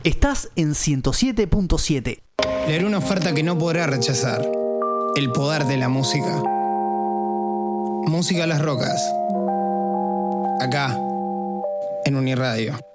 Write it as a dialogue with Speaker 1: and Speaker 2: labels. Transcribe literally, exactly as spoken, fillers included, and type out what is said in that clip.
Speaker 1: Estás en ciento siete punto siete.
Speaker 2: Le haré una oferta que no podrá rechazar. El poder de la música. Música a las rocas. Acá, en Uniradio.